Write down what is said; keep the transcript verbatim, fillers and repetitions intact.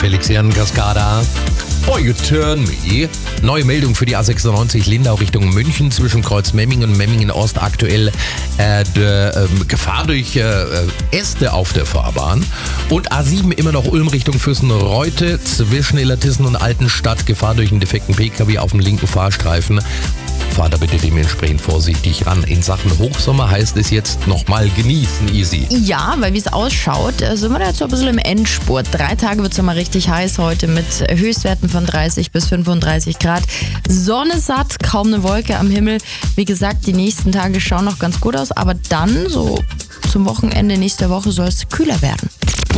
Felix Jan Cascada. Boy, you turn me. Neue Meldung für die A sechsundneunzig Lindau Richtung München zwischen Kreuz Memmingen und Memmingen Ost. Aktuell äh, de, äh, Gefahr durch äh, Äste auf der Fahrbahn. Und A sieben immer noch Ulm Richtung Fürstenreute zwischen Illertissen und Altenstadt. Gefahr durch einen defekten P K W auf dem linken Fahrstreifen. Fahr da bitte dementsprechend vorsichtig ran. In Sachen Hochsommer heißt es jetzt nochmal genießen, easy. Ja, weil wie es ausschaut, sind wir da jetzt so ein bisschen im Endspurt. Drei Tage wird es mal richtig heiß heute mit Höchstwerten von dreißig bis fünfunddreißig Grad. Sonne satt, kaum eine Wolke am Himmel. Wie gesagt, die nächsten Tage schauen noch ganz gut aus, aber dann, so zum Wochenende nächster Woche, soll es kühler werden.